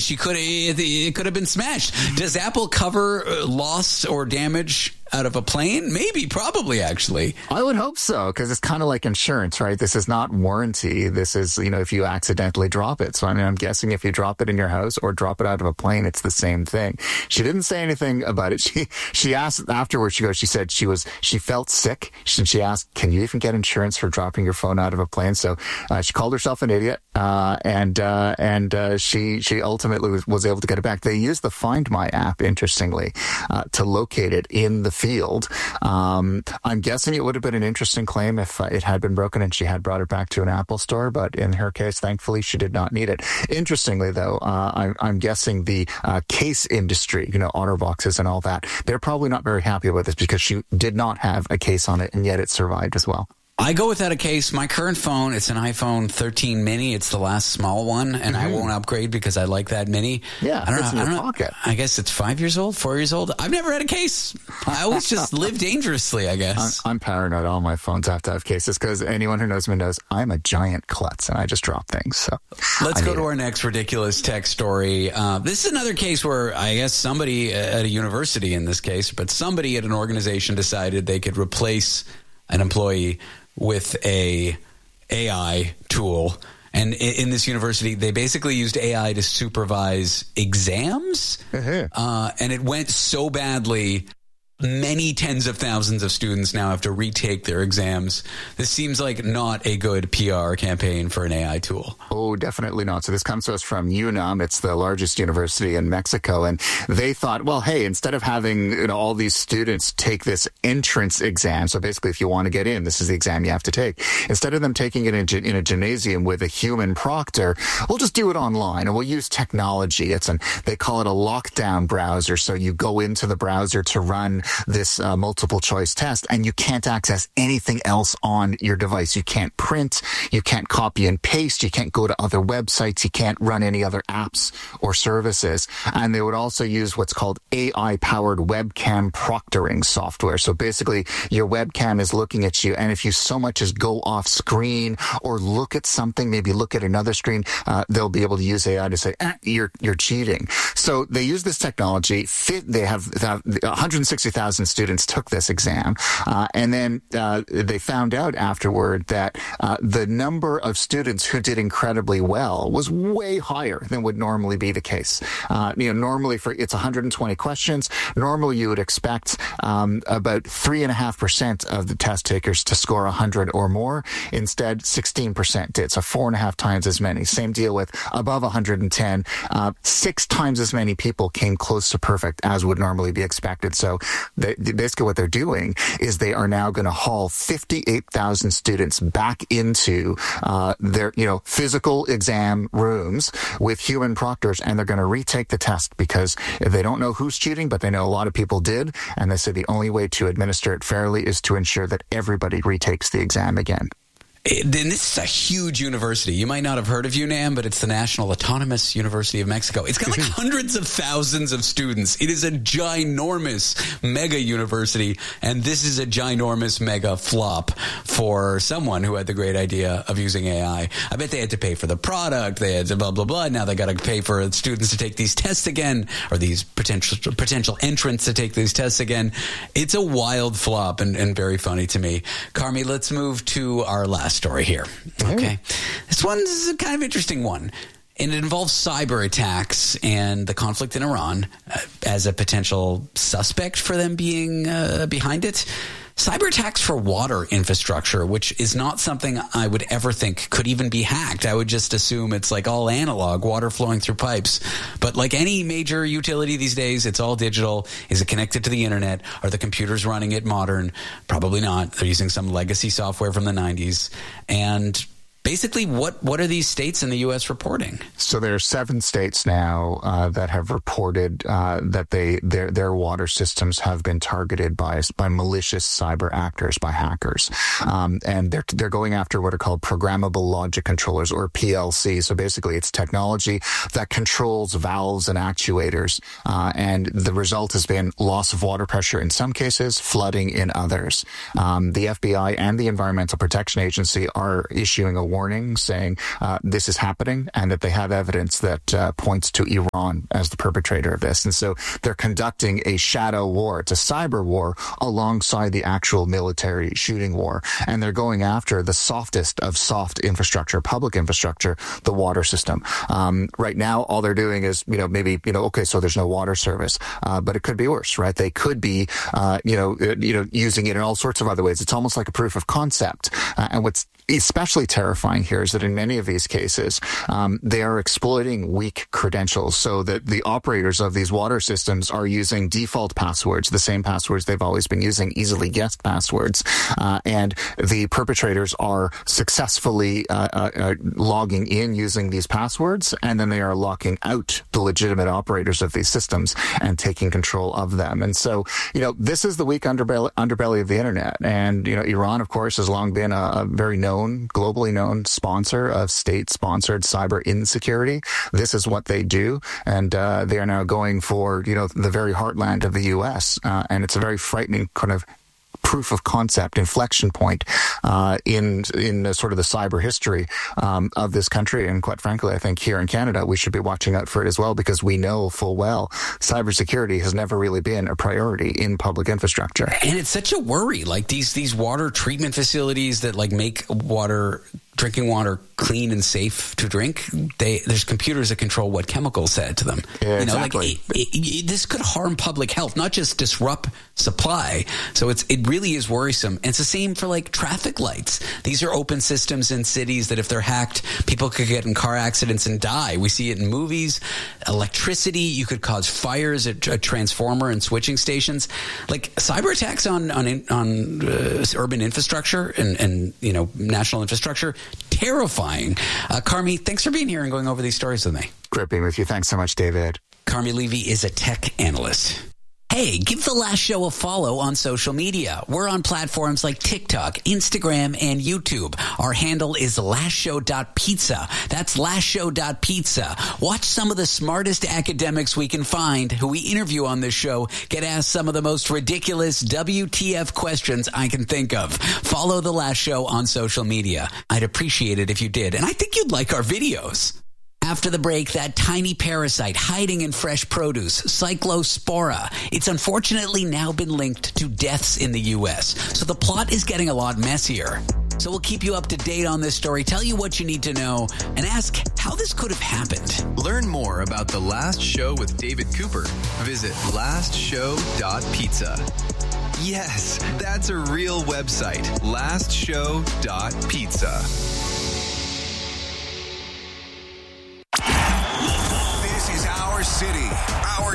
it could have been smashed. Does Apple cover loss or damage out of a plane? Maybe, probably, actually. I would hope so, because it's kind of like insurance, right? This is not warranty. This is, if you accidentally drop it. So, I'm guessing if you drop it in your house or drop it out of a plane, it's the same thing. She didn't say anything about it. She asked afterwards, she said she felt sick. She asked, can you even get insurance for dropping your phone out of a plane? So, she called herself an idiot, and she ultimately was able to get it back. They used the Find My app, interestingly, to locate it in the field. I'm guessing it would have been an interesting claim if it had been broken and she had brought it back to an Apple store, but in her case, thankfully, she did not need it. Interestingly, though, I'm guessing the case industry, otter boxes and all that, they're probably not very happy with this because she did not have a case on it, and yet it survived as well. I go without a case. My current phone, it's an iPhone 13 mini. It's the last small one, and I won't upgrade because I like that mini. Yeah, I don't know. In your pocket. I guess it's 5 years old, 4 years old. I've never had a case. I always just live dangerously, I guess. I'm paranoid. All my phones have to have cases because anyone who knows me knows I'm a giant klutz and I just drop things. So let's go to our next ridiculous tech story. This is another case where I guess somebody at a university in this case, but somebody at an organization decided they could replace an employee with a AI tool. And in this university, they basically used AI to supervise exams. And it went so badly, many tens of thousands of students now have to retake their exams. This seems like not a good PR campaign for an AI tool. Oh, definitely not. So this comes to us from UNAM. It's the largest university in Mexico. And they thought, well, hey, instead of having all these students take this entrance exam, so basically if you want to get in, this is the exam you have to take. Instead of them taking it in a gymnasium with a human proctor, we'll just do it online and we'll use technology. They call it a lockdown browser. So you go into the browser to run this multiple choice test and you can't access anything else on your device. You can't print, you can't copy and paste, you can't go to other websites, you can't run any other apps or services. And they would also use what's called AI-powered webcam proctoring software. So basically your webcam is looking at you, and if you so much as go off screen or look at something, maybe look at another screen, they'll be able to use AI to say, you're cheating. So they use this technology. They have 160,000 students took this exam, and then they found out afterward that the number of students who did incredibly well was way higher than would normally be the case. Normally it's 120 questions. Normally you would expect about 3.5% of the test takers to score 100 or more. Instead, 16% did, so 4.5 times as many. Same deal with above 110. 6 times as many people came close to perfect as would normally be expected. So basically what they're doing is they are now going to haul 58,000 students back into their physical exam rooms with human proctors, and they're going to retake the test because they don't know who's cheating, but they know a lot of people did, and they say the only way to administer it fairly is to ensure that everybody retakes the exam again. And this is a huge university. You might not have heard of UNAM, but it's the National Autonomous University of Mexico. It's got like hundreds of thousands of students. It is a ginormous mega university, and this is a ginormous mega flop for someone who had the great idea of using AI. I bet they had to pay for the product. They had to blah, blah, blah. Now they got to pay for students to take these tests again, or these potential entrants to take these tests again. It's a wild flop and very funny to me. Carmi, let's move to our last story here. Okay. This one's a kind of interesting one. And it involves cyber attacks and the conflict in Iran as a potential suspect for them being behind it. Cyber attacks for water infrastructure, which is not something I would ever think could even be hacked. I would just assume it's like all analog, water flowing through pipes. But like any major utility these days, it's all digital. Is it connected to the internet? Are the computers running it modern? Probably not. They're using some legacy software from the 90s. And basically, what are these states in the U.S. reporting? So there are 7 states now that have reported that their water systems have been targeted by malicious cyber actors, by hackers, and they're going after what are called programmable logic controllers, or PLC. So basically, it's technology that controls valves and actuators, and the result has been loss of water pressure in some cases, flooding in others. The FBI and the Environmental Protection Agency are issuing a warning saying this is happening and that they have evidence that points to Iran as the perpetrator of this. And so they're conducting a shadow war. It's a cyber war alongside the actual military shooting war. And they're going after the softest of soft infrastructure, public infrastructure, the water system. Right now, all they're doing is, okay, so there's no water service, but it could be worse, right? They could be, using it in all sorts of other ways. It's almost like a proof of concept. And what's especially terrifying here is that in many of these cases, they are exploiting weak credentials so that the operators of these water systems are using default passwords, the same passwords they've always been using, easily guessed passwords. And the perpetrators are successfully logging in using these passwords, and then they are locking out the legitimate operators of these systems and taking control of them. And so, this is the weak underbelly of the internet. And, Iran, of course, has long been a very globally known sponsor of state-sponsored cyber insecurity. This is what they do. And they are now going for, the very heartland of the U.S. And it's a very frightening kind of proof of concept inflection point in sort of the cyber history of this country. And quite frankly, I think here in Canada, we should be watching out for it as well, because we know full well cybersecurity has never really been a priority in public infrastructure. And it's such a worry, like these water treatment facilities that make drinking water clean and safe to drink. There's computers that control what chemicals said to them. Yeah, exactly. This could harm public health, not just disrupt supply. So it really is worrisome. And it's the same for traffic lights. These are open systems in cities that if they're hacked, people could get in car accidents and die. We see it in movies. Electricity, you could cause fires at a transformer and switching stations. Cyber attacks on urban infrastructure and national infrastructure, terrifying. Carmi, thanks for being here and going over these stories with me. Great being with you. Thanks so much, David. Carmi Levy is a tech analyst. Hey, give The Last Show a follow on social media. We're on platforms like TikTok, Instagram, and YouTube. Our handle is lastshow.pizza. That's lastshow.pizza. Watch some of the smartest academics we can find who we interview on this show get asked some of the most ridiculous WTF questions I can think of. Follow The Last Show on social media. I'd appreciate it if you did, and I think you'd like our videos. After the break, that tiny parasite hiding in fresh produce, Cyclospora. It's unfortunately now been linked to deaths in the U.S., so the plot is getting a lot messier. So we'll keep you up to date on this story, tell you what you need to know, and ask how this could have happened. Learn more about The Last Show with David Cooper. Visit lastshow.pizza. Yes, that's a real website, lastshow.pizza.